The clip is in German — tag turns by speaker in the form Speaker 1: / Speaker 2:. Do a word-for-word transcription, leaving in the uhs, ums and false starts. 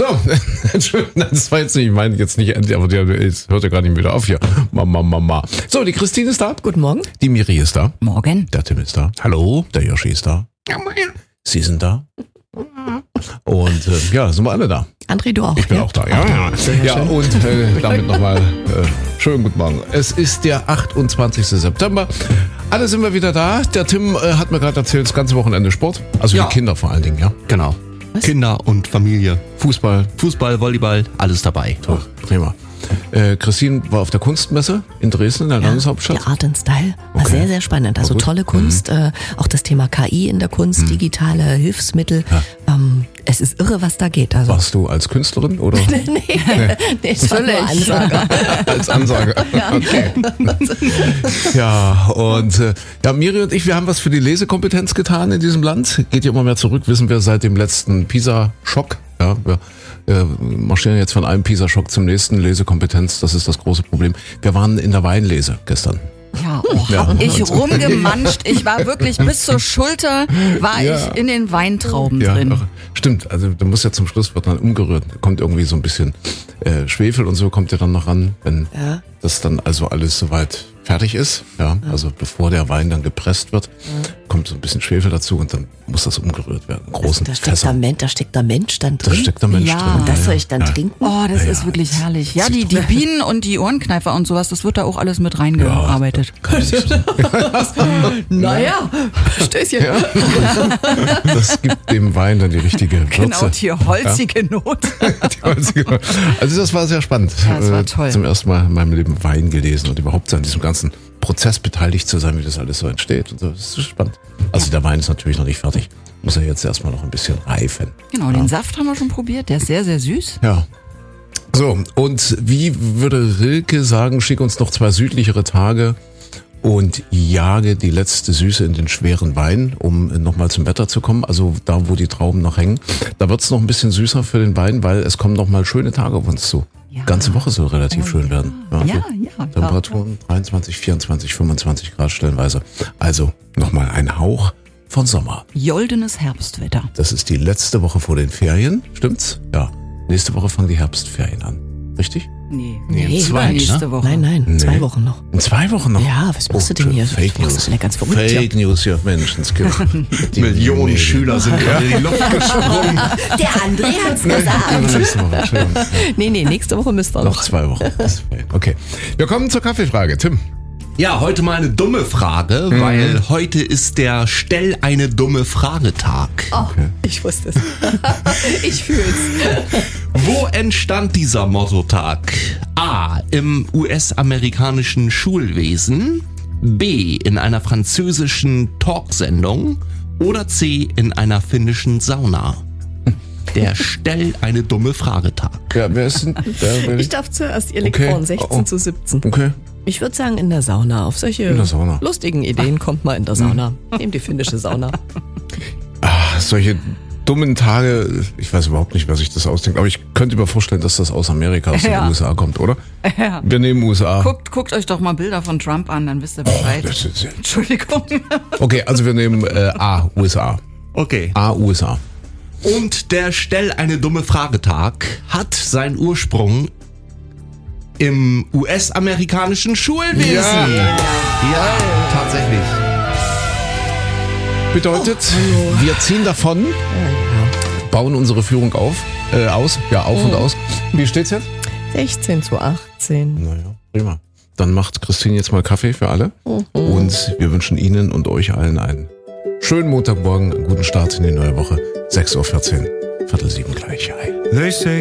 Speaker 1: So, Entschuldigung, das war jetzt nicht, ich meine jetzt nicht endlich, aber der es hört ja gar nicht wieder auf hier. Mama, Mama. So, die Christine ist da.
Speaker 2: Guten Morgen.
Speaker 1: Die Miri ist da.
Speaker 2: Morgen.
Speaker 1: Der Tim ist da. Hallo. Der Yoshi ist da. Sie sind da. Und äh, ja, sind wir alle da.
Speaker 2: André, du auch.
Speaker 1: Ich bin
Speaker 2: ja?
Speaker 1: auch da, ja. Ja, ja und äh, damit nochmal äh, schönen guten Morgen. Es ist der achtundzwanzigster September. Alle sind wir wieder da. Der Tim äh, hat mir gerade erzählt, das ganze Wochenende Sport. Also
Speaker 3: Ja.
Speaker 1: die Kinder vor allen Dingen, ja.
Speaker 3: Genau.
Speaker 2: Was?
Speaker 3: Kinder und Familie.
Speaker 1: Fußball.
Speaker 3: Fußball, Volleyball, alles dabei.
Speaker 1: Toll, prima. Äh, Christine war auf der Kunstmesse in Dresden, in der
Speaker 2: Ja,
Speaker 1: Landeshauptstadt.
Speaker 2: der Art and Style war
Speaker 1: Okay.
Speaker 2: sehr, sehr spannend. Also
Speaker 1: War gut.
Speaker 2: tolle Kunst,
Speaker 1: Mhm.
Speaker 2: äh, auch das Thema K I in der Kunst,
Speaker 1: Mhm.
Speaker 2: digitale Hilfsmittel.
Speaker 1: Ja.
Speaker 2: Ähm, es ist irre, was da geht. Also.
Speaker 1: Warst du als Künstlerin oder
Speaker 2: nee, nee, ich war nur Ansager.
Speaker 1: als Ansage? Okay. Ja, und äh, ja, Miri und ich, wir haben was für die Lesekompetenz getan in diesem Land. Geht ja immer mehr zurück, wissen wir, seit dem letzten PISA-Schock. Ja, wir äh, marschieren jetzt von einem PISA-Schock zum nächsten. Lesekompetenz, das ist das große Problem. Wir waren in der Weinlese gestern.
Speaker 4: Ja, oh,
Speaker 1: Ja.
Speaker 4: hab ich rumgemanscht. Ich war wirklich bis zur Schulter, war
Speaker 1: Ja.
Speaker 4: ich in den Weintrauben
Speaker 1: Ja,
Speaker 4: drin.
Speaker 1: ach, stimmt. Also da muss ja zum Schluss wird dann umgerührt. Da kommt irgendwie so ein bisschen äh, Schwefel und so kommt ja dann noch ran, wenn
Speaker 2: Ja.
Speaker 1: das dann also alles soweit fertig ist. Ja, also bevor der Wein dann gepresst wird, kommt so ein bisschen Schwefel dazu und dann muss das umgerührt werden. In großen
Speaker 2: Da steckt, da,
Speaker 1: Fässern.
Speaker 2: Men- da steckt der Mensch dann
Speaker 1: Da
Speaker 2: drin.
Speaker 1: steckt der Mensch
Speaker 4: Ja.
Speaker 1: drin.
Speaker 2: Und das soll ich dann
Speaker 1: ja.
Speaker 2: trinken?
Speaker 4: Oh, das
Speaker 1: Ja,
Speaker 4: ist
Speaker 1: ja.
Speaker 4: wirklich herrlich. Ja,
Speaker 1: Das
Speaker 4: die,
Speaker 1: ist
Speaker 4: die Bienen und die Ohrenkneifer und sowas, das wird da auch alles mit reingearbeitet.
Speaker 1: Kann ich so.
Speaker 2: Naja, Stößchen.
Speaker 1: Ja. Das gibt dem Wein dann die richtige Würze.
Speaker 4: Genau, die holzige Not.
Speaker 1: Die holzige- Also das war sehr spannend.
Speaker 4: Ja, das war
Speaker 1: Äh,
Speaker 4: toll.
Speaker 1: Zum ersten Mal in meinem Leben Wein gelesen und überhaupt so an diesem ganzen Prozess beteiligt zu sein, wie das alles so entsteht. Und so. Das ist spannend. Also der Wein ist natürlich noch nicht fertig. Muss er jetzt erstmal noch ein bisschen reifen.
Speaker 4: Genau, den Saft haben wir schon probiert. Der ist sehr, sehr süß.
Speaker 1: Ja. So, und wie würde Rilke sagen, schick uns noch zwei südlichere Tage und jage die letzte Süße in den schweren Wein, um nochmal zum Wetter zu kommen. Also da, wo die Trauben noch hängen. Da wird's noch ein bisschen süßer für den Wein, weil es kommen nochmal schöne Tage auf uns zu.
Speaker 4: Ja.
Speaker 1: Die ganze Woche soll relativ schön werden.
Speaker 4: Ja,
Speaker 1: so
Speaker 4: ja.
Speaker 1: Temperaturen dreiundzwanzig, vierundzwanzig, fünfundzwanzig Grad stellenweise. Also nochmal ein Hauch von Sommer.
Speaker 4: Goldenes Herbstwetter.
Speaker 1: Das ist die letzte Woche vor den Ferien, stimmt's? Ja. Nächste Woche fangen die Herbstferien an. Richtig?
Speaker 4: Nee,
Speaker 2: Nee,
Speaker 3: zwei,
Speaker 4: nächste Woche.
Speaker 2: Nein, nein,
Speaker 1: Nee.
Speaker 2: zwei Wochen noch.
Speaker 1: In zwei Wochen noch?
Speaker 2: Ja, was machst du denn hier?
Speaker 1: Fake
Speaker 2: Machst du
Speaker 1: News.
Speaker 2: denn ganz verrückt hier?
Speaker 1: Fake News hier, Menschenskind. Die
Speaker 3: Millionen
Speaker 1: Medien.
Speaker 3: Schüler sind gerade in die Luft gesprungen.
Speaker 2: Der André hat's
Speaker 1: Ja,
Speaker 2: gesagt.
Speaker 1: nächste Woche, Entschuldigung.
Speaker 2: Nee, nee, nächste Woche müsst ihr
Speaker 1: Noch
Speaker 2: noch.
Speaker 1: zwei Wochen. Okay. Wir kommen zur Kaffeefrage. Tim.
Speaker 3: Ja, heute mal eine dumme Frage, weil heute ist der Stell eine dumme Frage-Tag.
Speaker 2: Oh, ich wusste es. Ich fühl's.
Speaker 3: Wo entstand dieser Motto-Tag? A. Im U S-amerikanischen Schulwesen, B. in einer französischen Talksendung oder C. in einer finnischen Sauna? Der Stell eine dumme Frage-Tag.
Speaker 1: Ja, wer ist denn? Wer, wer
Speaker 2: Ich darf zuerst, ihr liegt
Speaker 1: Okay.
Speaker 2: vorn sechzehn
Speaker 1: Oh.
Speaker 2: zu siebzehn.
Speaker 1: Okay.
Speaker 2: Ich würde sagen in der Sauna. Auf solche
Speaker 1: In der Sauna.
Speaker 2: lustigen Ideen kommt mal in der Sauna. Nehmt die finnische Sauna.
Speaker 1: Ah, solche dummen Tage, ich weiß überhaupt nicht, wer sich das ausdenkt, aber ich könnte mir vorstellen, dass das aus Amerika, aus
Speaker 4: Ja.
Speaker 1: den U S A kommt, oder?
Speaker 4: Ja.
Speaker 1: Wir nehmen U S A.
Speaker 4: Guckt, guckt euch doch mal Bilder von Trump an, dann wisst ihr Bescheid.
Speaker 1: Das ist ja-
Speaker 4: Entschuldigung.
Speaker 1: Okay, also wir nehmen äh, A, U S A.
Speaker 3: Okay.
Speaker 1: A, U S A.
Speaker 3: Und der Stell eine dumme Frage-Tag hat seinen Ursprung im U S-amerikanischen Schulwesen.
Speaker 1: Ja.
Speaker 3: Ja, tatsächlich.
Speaker 1: Bedeutet, wir ziehen davon, bauen unsere Führung auf, äh, aus, ja, auf und aus. Wie steht's jetzt?
Speaker 2: sechzehn zu achtzehn.
Speaker 1: Naja, prima. Dann macht Christine jetzt mal Kaffee für alle. Und wir wünschen Ihnen und euch allen einen schönen Montagmorgen, einen guten Start in die neue Woche. sechs Uhr vierzehn, Viertel sieben gleich. Hi.
Speaker 5: They say